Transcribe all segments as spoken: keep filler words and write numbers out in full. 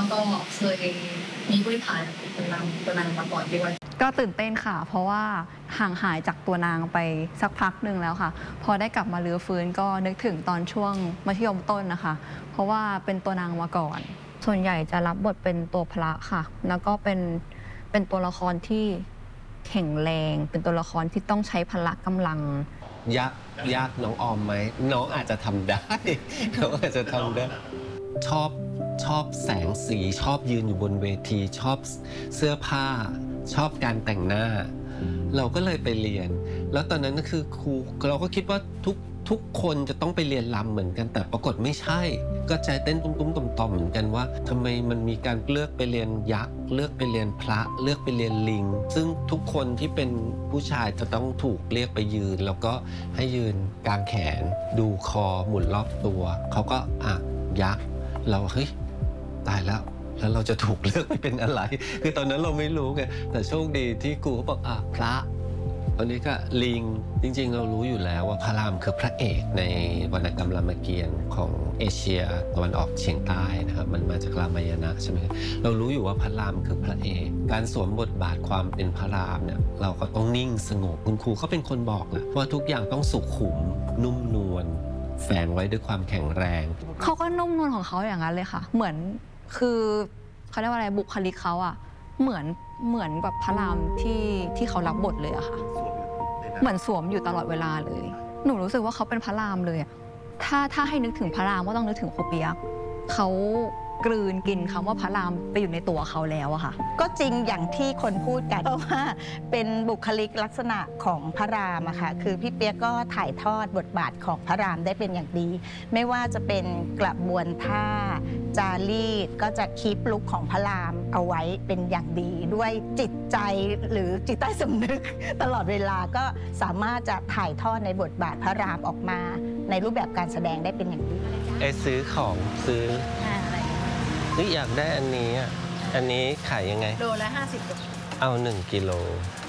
ก็เคยมีพื้นฐานตัวนางตัวนางมาก่อนด้วยก็ตื่นเต้นค่ะเพราะว่าห่างหายจากตัวนางไปสักพักหนึ่งแล้วค่ะพอได้กลับมาเรื้อฟื้นก็นึกถึงตอนช่วงมัธยมต้นนะคะเพราะว่าเป็นตัวนางมาก่อนส่วนใหญ่จะรับบทเป็นตัวพระค่ะแล้วก็เป็นเป็นตัวละครที่แข็งแรงเป็นตัวละครที่ต้องใช้พละกำลังยากยากน้องออมไหมน้องอาจจะทำได้น้องอาจจะทำได้ชอบชอบแสงสีชอบยืนอยู่บนเวทีชอบเสื้อผ้าชอบการแต่งหน้าเราก็เลยไปเรียนแล้วตอนนั้นก็คือครูเราก็คิดว่าทุกทุกคนจะต้องไปเรียนรำเหมือนกันแต่ปรากฏไม่ใช่ก็ใจเต้นตุ้มๆต่อมๆเหมือนกันว่าทำไมมันมีการเลือกไปเรียนยักษ์เลือกไปเรียนพระเลือกไปเรียนลิงซึ่งทุกคนที่เป็นผู้ชายจะต้องถูกเรียกไปยืนแล้วก็ให้ยืนกางแขนดูคอหมุนรอบตัวเขาก็อ่ะยักษ์เราเฮ้ยตายแล้วแล้วเราจะถูกเลือกไปเป็นอะไรคือตอนนั้นเราไม่รู้ไงแต่โชคดีที่ครูเขาบอกอ่ะพระตอนนี้ก็ลิงจริงๆเรารู้อยู่แล้วว่าพระรามคือพระเอกในวรรณกรรมรามเกียรติ์ของเอเชียตะวันออกเฉียงใต้นะครับมันมาจากรามายณะใช่ไหมเรารู้อยู่ว่าพระรามคือพระเอกการสวมบทบาทความเป็นพระรามเนี่ยเราก็ต้องนิ่งสงบคุณครูก็เป็นคนบอกแหละว่าทุกอย่างต้องสุขุมนุ่มนวลแฝงไว้ด้วยความแข็งแรงเขาก็นุ่มนวลของเขาอย่างนั้นเลยค่ะเหมือนคือเขาเรียกว่าอะไรบุคลิกเขาอะเหมือนเหมือนแบบพระรามที่ที่เขารับบทเลยอะค่ะเหมือนสวมอยู่ตลอดเวลาเลยหนูรู้สึกว่าเขาเป็นพระรามเลยอะถ้าถ้าให้นึกถึงพระรามก็ต้องนึกถึงครูเปียกเขากลืนกินคำว่าพระรามไปอยู่ในตัวเขาแล้วอะค่ะก็จริงอย่างที่คนพูดกันเพราะว่าเป็นบุคลิกลักษณะของพระรามอะค่ะคือพี่เปียกก็ถ่ายทอดบทบาทของพระรามได้เป็นอย่างดีไม่ว่าจะเป็นกระบวนท่าจารีตก็จะคีปลุคของพระรามเอาไว้เป็นอย่างดีด้วยจิตใจหรือจิตใต้สำนึกตลอดเวลาก็สามารถจะถ่ายทอดในบทบาทพระรามออกมาในรูปแบบการแสดงได้เป็นอย่างดีไอ้ซื้อของซื้อนี่อยากได้อันนี้อ่ะอันนี้ขายยังไงโลละห้าสิบเอาหนึ่งกิโล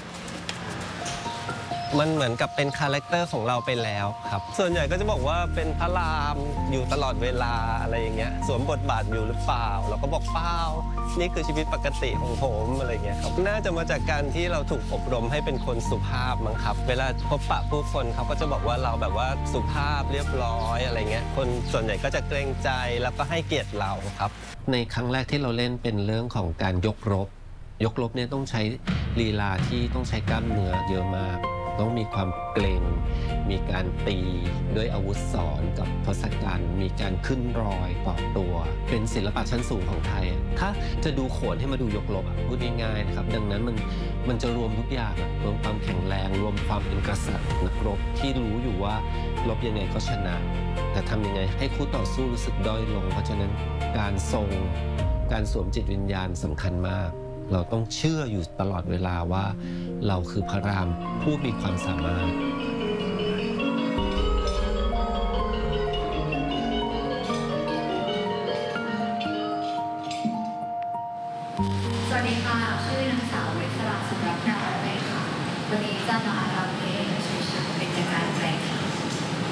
มันเหมือนกับเป็นคาแรคเตอร์ของเราไปแล้วครับส่วนใหญ่ก็จะบอกว่าเป็นพระรามอยู่ตลอดเวลาอะไรอย่างเงี้ยสวมบทบาทอยู่หรือเปล่าเราก็บอกเปล่านี่คือชีวิตปกติของผมอะไรเงี้ยครับน่าจะมาจากการที่เราถูกอบรมให้เป็นคนสุภาพมั้งครับเวลาพบปะผู้คนเขาก็จะบอกว่าเราแบบว่าสุภาพเรียบร้อยอะไรเงี้ยคนส่วนใหญ่ก็จะเกรงใจแล้วก็ให้เกียรติเราครับในครั้งแรกที่เราเล่นเป็นเรื่องของการยกรบยกรบเนี่ยต้องใช้ลีลาที่ต้องใช้กล้ามเนื้อเยอะมากต้องมีความเกรงมีการตีด้วยอาวุธสอนกับทศกัณฐ์มีการขึ้นรอยต่อตัวเป็นศิลปะชั้นสูงของไทยถ้าจะดูโขนให้มาดูยกรบพูดง่ายๆนะครับดังนั้นมันมันจะรวมทุกอย่างรวมความแข็งแรงรวมความเป็นกษัตริย์นักรบที่รู้อยู่ว่ารบยังไงก็ชนะแต่ทำยังไงให้คู่ต่อสู้รู้สึกด้อยลงเพราะฉะนั้นการทรงการสวมจิตวิญญาณสำคัญมากเราต้องเชื่ออยู่ตลอดเวลาว่าเราคือพระรามผู้มีความสามารถสวัสดีค่ะชื่อนางสาววิศราสุรัตน์นารัตน์ค่ะวันนี้จะมาอาราเพลงชื่อเป็นจากการแปลง